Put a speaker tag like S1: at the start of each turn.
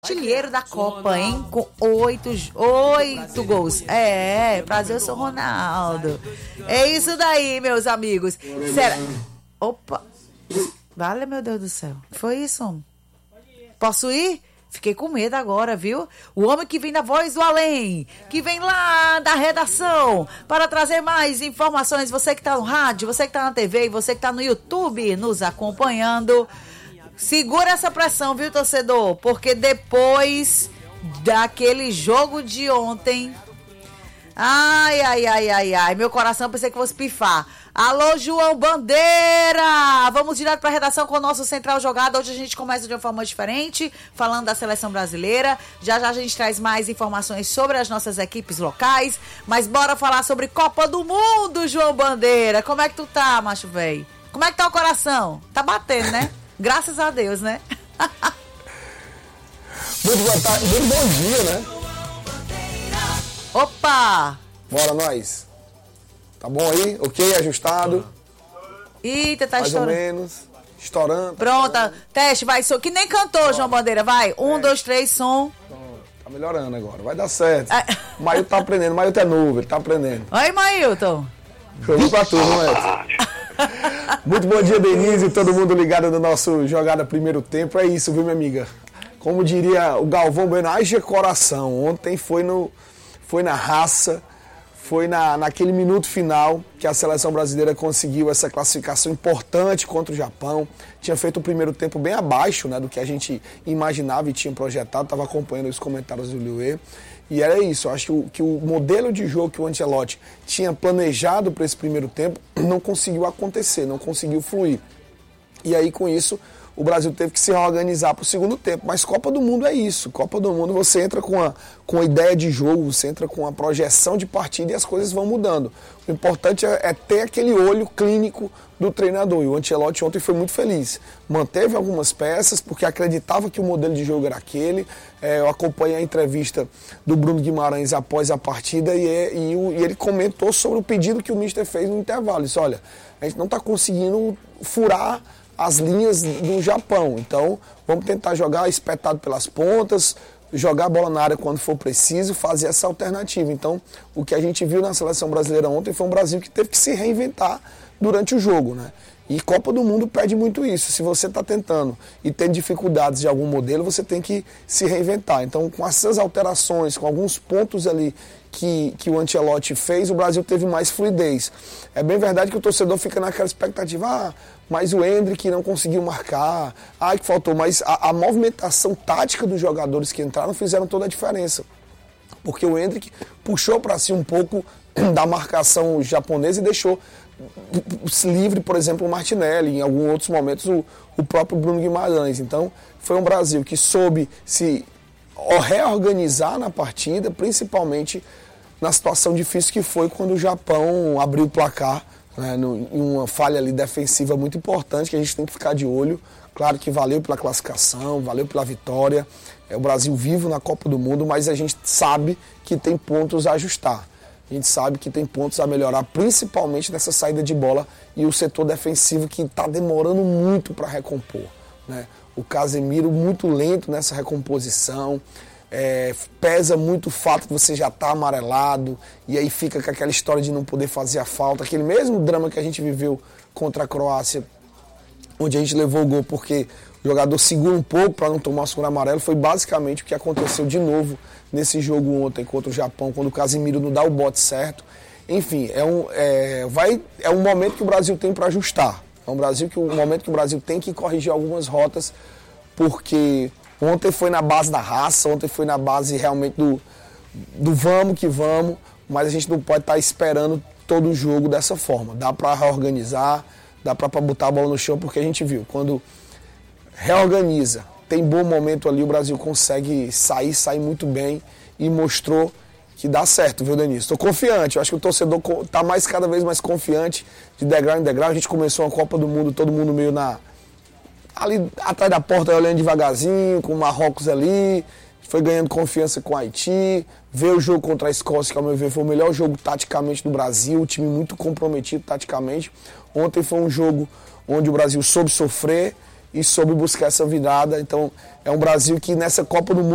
S1: Artilheiro da Copa, hein? Com oito gols. Prazer, eu sou Ronaldo. É isso daí, meus amigos. Será? Opa! Vale, meu Deus do céu. Foi isso? Posso ir? Fiquei com medo agora, viu? O homem que vem da Voz do Além, que vem lá da redação para trazer mais informações. Você que tá no rádio, você que tá na TV e você que tá no YouTube nos acompanhando. Segura essa pressão, viu, torcedor? Porque depois daquele jogo de ontem... Ai, meu coração pensei que fosse pifar. Alô, João Bandeira! Vamos direto para a redação com o nosso Central Jogada. Hoje a gente começa de uma forma diferente, falando da seleção brasileira. Já a gente traz mais informações sobre as nossas equipes locais. Mas bora falar sobre Copa do Mundo, João Bandeira. Como é que tu tá, macho velho? Como é que tá o coração? Tá batendo, né? Graças a Deus, né?
S2: Muito boa tarde, muito bom dia, né?
S1: Opa!
S2: Bora, nós. Tá bom aí? Ok? Ajustado?
S1: Eita, tá
S2: mais
S1: estourando.
S2: Mais ou menos. Estourando.
S1: Pronta. Teste, vai. Que nem cantou, João Bandeira. Vai. 1, 2, 3, som.
S2: Tá melhorando agora. Vai dar certo. O Mailton tá aprendendo. O Mailton é novo, ele tá aprendendo.
S1: Oi, Mailton.
S2: Show pra tudo, não é? Muito bom dia, Denise, e todo mundo ligado no nosso Jogada Primeiro Tempo. É isso, viu, minha amiga? Como diria o Galvão Bueno, haja coração. Ontem foi na raça, foi naquele minuto final que a seleção brasileira conseguiu essa classificação importante contra o Japão. Tinha feito o primeiro tempo bem abaixo, né, do que a gente imaginava e tinha projetado. Estava acompanhando os comentários do Liuê. E era isso, eu acho que o modelo de jogo que o Ancelotti tinha planejado para esse primeiro tempo não conseguiu acontecer, não conseguiu fluir. E aí, com isso, o Brasil teve que se reorganizar para o segundo tempo. Mas Copa do Mundo é isso. Copa do Mundo você entra com a ideia de jogo, você entra com a projeção de partida e as coisas vão mudando. O importante é ter aquele olho clínico do treinador. E o Ancelotti ontem foi muito feliz. Manteve algumas peças porque acreditava que o modelo de jogo era aquele. Eu acompanhei a entrevista do Bruno Guimarães após a partida e ele comentou sobre o pedido que o Mister fez no intervalo. Ele disse, olha, a gente não está conseguindo furar as linhas do Japão, então vamos tentar jogar espetado pelas pontas, jogar a bola na área quando for preciso, fazer essa alternativa. Então, o que a gente viu na seleção brasileira ontem foi um Brasil que teve que se reinventar durante o jogo, né? E Copa do Mundo pede muito isso. Se você está tentando e tem dificuldades de algum modelo, você tem que se reinventar. Então, com essas alterações, com alguns pontos ali que o Ancelotti fez, o Brasil teve mais fluidez. É bem verdade que o torcedor fica naquela expectativa, mas o Endrick não conseguiu marcar, que faltou. Mas a movimentação tática dos jogadores que entraram fizeram toda a diferença. Porque o Endrick puxou para si um pouco da marcação japonesa e deixou livre, por exemplo, o Martinelli, em alguns outros momentos o próprio Bruno Guimarães. Então, foi um Brasil que soube se reorganizar na partida, principalmente na situação difícil que foi quando o Japão abriu o placar, né, em uma falha ali defensiva muito importante, que a gente tem que ficar de olho. Claro que valeu pela classificação, valeu pela vitória, é o Brasil vivo na Copa do Mundo, mas a gente sabe que tem pontos a ajustar. A gente sabe que tem pontos a melhorar, principalmente nessa saída de bola e o setor defensivo que está demorando muito para recompor, né? O Casemiro muito lento nessa recomposição, pesa muito o fato que você já está amarelado e aí fica com aquela história de não poder fazer a falta, aquele mesmo drama que a gente viveu contra a Croácia, onde a gente levou o gol porque o jogador segura um pouco para não tomar o segundo amarelo, foi basicamente o que aconteceu de novo nesse jogo ontem contra o Japão, quando o Casemiro não dá o bote certo. Enfim, é um momento que o Brasil tem para ajustar. É um momento que o Brasil tem que corrigir algumas rotas, porque ontem foi na base da raça, ontem foi na base realmente do vamos que vamos, mas a gente não pode estar esperando todo o jogo dessa forma. Dá para reorganizar, dá para botar a bola no chão, porque a gente viu, quando reorganiza, tem bom momento ali, o Brasil consegue sair muito bem e mostrou que dá certo, viu, Denise? Estou confiante, eu acho que o torcedor está cada vez mais confiante de degrau em degrau. A gente começou a Copa do Mundo, todo mundo meio ali atrás da porta, olhando devagarzinho, com o Marrocos ali, foi ganhando confiança com o Haiti, veio o jogo contra a Escócia, que ao meu ver foi o melhor jogo taticamente do Brasil, um time muito comprometido taticamente. Ontem foi um jogo onde o Brasil soube sofrer e soube buscar essa virada. Então é um Brasil que nessa Copa do Mundo